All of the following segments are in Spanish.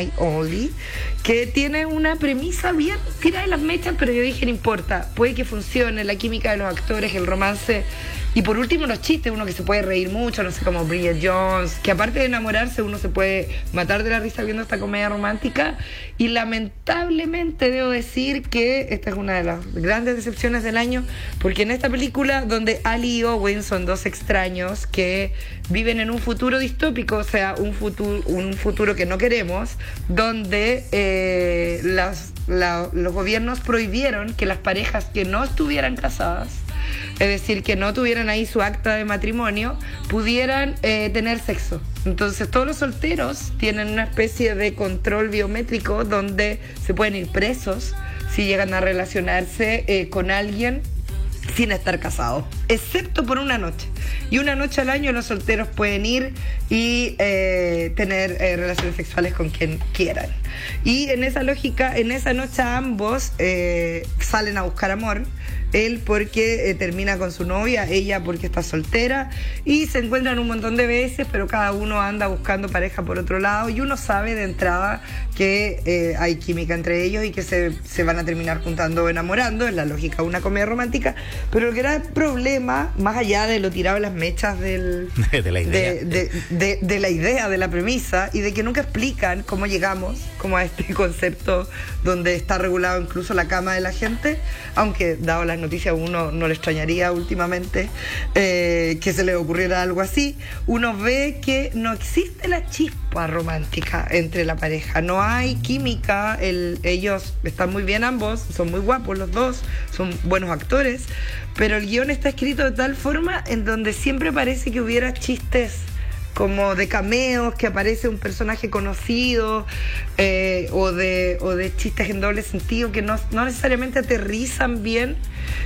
Night Only, que tiene una premisa bien tirada de las mechas, pero yo dije, no importa, puede que funcione, la química de los actores, el romance, y por último los chistes, uno que se puede reír mucho, no sé, como Bridget Jones, que aparte de enamorarse, uno se puede matar de la risa viendo esta comedia romántica, y lamentablemente debo decir que esta es una de las grandes decepciones del año, porque en esta película, donde Ali y Owen son dos extraños que viven en un futuro distópico, o sea, un futuro que no queremos, donde los gobiernos prohibieron que las parejas que no estuvieran casadas, es decir, que no tuvieran ahí su acta de matrimonio, pudieran tener sexo. Entonces todos los solteros tienen una especie de control biométrico donde se pueden ir presos si llegan a relacionarse con alguien sin estar casados, excepto por una noche. Y una noche al año los solteros pueden ir y tener relaciones sexuales con quien quieran. Y en esa lógica, en esa noche ambos salen a buscar amor. Él porque termina con su novia, ella porque está soltera, y se encuentran un montón de veces, pero cada uno anda buscando pareja por otro lado, y uno sabe de entrada que hay química entre ellos y que se van a terminar juntando o enamorando, es la lógica de una comedia romántica. Pero el gran problema, más allá de lo tirado de las mechas de la idea, de la premisa, y de que nunca explican cómo llegamos como a este concepto donde está regulado incluso la cama de la gente, aunque dado las noticias uno no le extrañaría últimamente que se le ocurriera algo así. Uno ve que no existe la chispa romántica entre la pareja, no hay química, ellos están muy bien ambos, son muy guapos los dos, son buenos actores, pero el guión está escrito de tal forma en donde siempre parece que hubiera chistes como de cameos, que aparece un personaje conocido, o de chistes en doble sentido que no necesariamente aterrizan bien,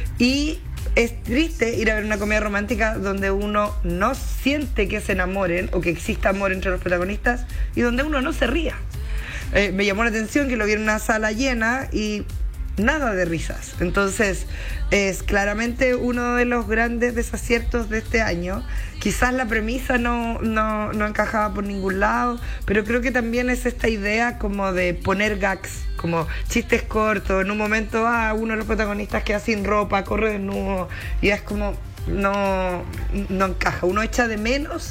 y es triste ir a ver una comedia romántica donde uno no siente que se enamoren o que exista amor entre los protagonistas y donde uno no se ría. Me llamó la atención que lo vi en una sala llena y nada de risas. Entonces es claramente uno de los grandes desaciertos de este año. Quizás la premisa no encajaba por ningún lado, pero creo que también es esta idea como de poner gags, como chistes cortos. En un momento uno de los protagonistas queda sin ropa, corre desnudo, y es como no encaja. Uno echa de menos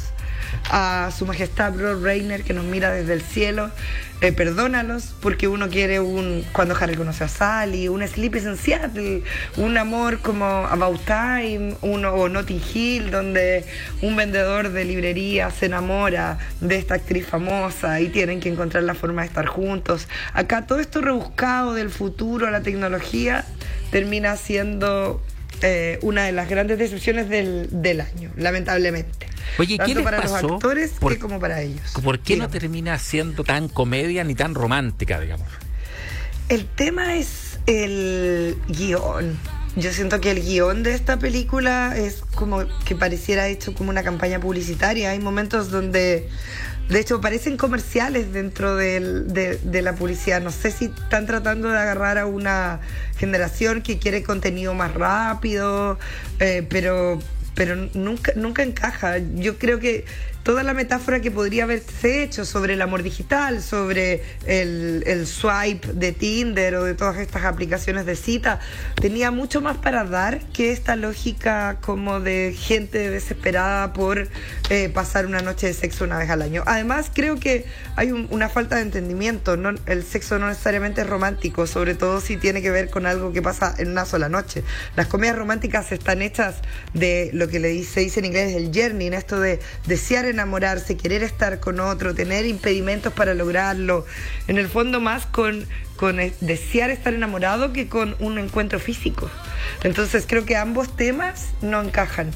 a su majestad Rob Reiner, que nos mira desde el cielo. Perdónalos, porque uno quiere cuando Harry conoce a Sally, un Sleepless in Seattle, un amor como About Time, o Notting Hill, donde un vendedor de librería se enamora de esta actriz famosa y tienen que encontrar la forma de estar juntos. Acá todo esto rebuscado del futuro, la tecnología, termina siendo una de las grandes decepciones del año, lamentablemente. Oye, tanto ¿qué les para pasó? los actores que como para ellos. ¿Por qué no termina siendo tan comedia ni tan romántica, digamos? El tema es el guión. Yo siento que el guión de esta película es como que pareciera hecho como una campaña publicitaria. Hay momentos donde, de hecho, parecen comerciales dentro de la publicidad. No sé si están tratando de agarrar a una generación que quiere contenido más rápido, pero nunca encaja. Yo creo que toda la metáfora que podría haberse hecho sobre el amor digital, sobre el swipe de Tinder o de todas estas aplicaciones de cita, tenía mucho más para dar que esta lógica como de gente desesperada por pasar una noche de sexo una vez al año. Además, creo que hay una falta de entendimiento. El sexo no necesariamente es romántico, sobre todo si tiene que ver con algo que pasa en una sola noche. Las comedias románticas están hechas de lo que se dice en inglés el yearning, esto de desear enamorarse, querer estar con otro, tener impedimentos para lograrlo. En el fondo más con desear estar enamorado que con un encuentro físico. Entonces creo que ambos temas no encajan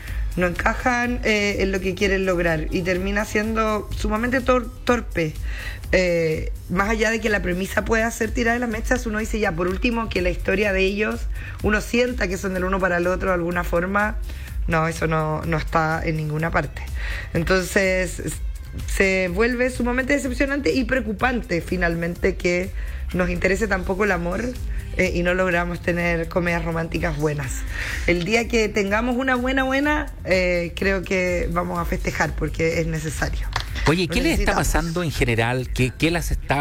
en lo que quieren lograr y termina siendo sumamente torpe. Más allá de que la premisa pueda ser tirada de las mechas, uno dice ya, por último, que la historia de ellos, uno sienta que son del uno para el otro de alguna forma. No, eso no está en ninguna parte. Entonces se vuelve sumamente decepcionante y preocupante finalmente que nos interese tan poco el amor y no logramos tener comedias románticas buenas. El día que tengamos una buena, creo que vamos a festejar porque es necesario. Oye, ¿qué les está pasando en general? ¿Qué las está